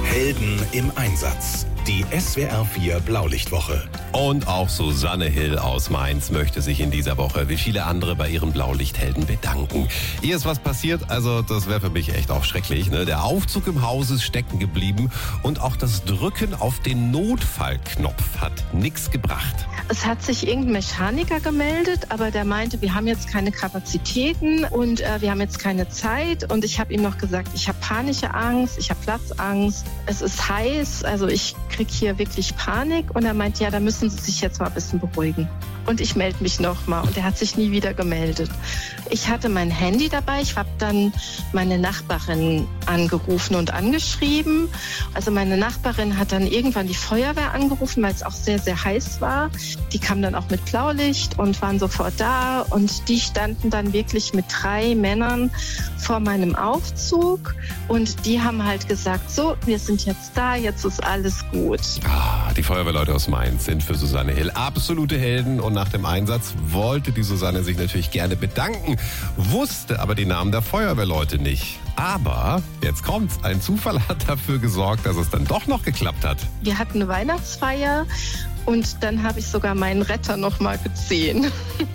Helden im Einsatz. Die SWR 4 Blaulichtwoche. Und auch Susanne Hill aus Mainz möchte sich in dieser Woche wie viele andere bei ihren Blaulichthelden bedanken. Ihr ist was passiert, also das wäre für mich echt auch schrecklich. Ne? Der Aufzug im Haus ist stecken geblieben und auch das Drücken auf den Notfallknopf hat nichts gebracht. Es hat sich irgendein Mechaniker gemeldet, aber der meinte, wir haben jetzt keine Kapazitäten und wir haben jetzt keine Zeit. Und ich habe ihm noch gesagt, ich habe panische Angst, ich habe Platzangst, es ist heiß, also ich kriege hier wirklich Panik. Und er meint, ja, da müssen Sie sich jetzt mal ein bisschen beruhigen. Und ich melde mich nochmal. Und er hat sich nie wieder gemeldet. Ich hatte mein Handy dabei. Ich habe dann meine Nachbarin angerufen und angeschrieben. Also meine Nachbarin hat dann irgendwann die Feuerwehr angerufen, weil es auch sehr, sehr heiß war. Die kamen dann auch mit Blaulicht und waren sofort da. Und die standen dann wirklich mit 3 Männern vor meinem Aufzug. Und die haben halt gesagt, so, wir sind jetzt da, jetzt ist alles gut. Die Feuerwehrleute aus Mainz sind für Susanne Hill absolute Helden. Und nach dem Einsatz wollte die Susanne sich natürlich gerne bedanken, wusste aber die Namen der Feuerwehrleute nicht. Aber jetzt kommt's, ein Zufall hat dafür gesorgt, dass es dann doch noch geklappt hat. Wir hatten eine Weihnachtsfeier und dann habe ich sogar meinen Retter noch mal gesehen.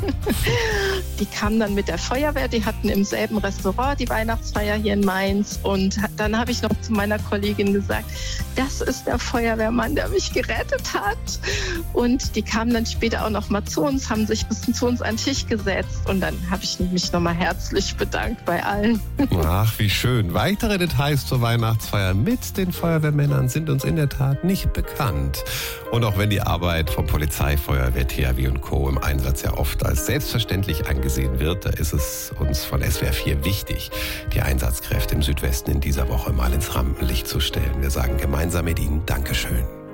Die kamen dann mit der Feuerwehr, die hatten im selben Restaurant die Weihnachtsfeier hier in Mainz. Und dann habe ich noch zu meiner Kollegin gesagt, das ist der Feuerwehrmann, der mich gerettet hat. Und die kamen dann später auch noch mal zu uns, haben sich ein bisschen zu uns an den Tisch gesetzt. Und dann habe ich mich noch mal herzlich bedankt bei allen. Ach, wie schön. Weitere Details zur Weihnachtsfeier mit den Feuerwehrmännern sind uns in der Tat nicht bekannt. Und auch wenn die Arbeit von Polizei, Feuerwehr, THW und Co. im Einsatz ja oft als selbstverständlich angesehen wird, da ist es uns von SWR 4 wichtig, die Einsatzkräfte im Südwesten in dieser Woche mal ins Rampenlicht zu stellen. Wir sagen gemeinsam mit Ihnen Dankeschön.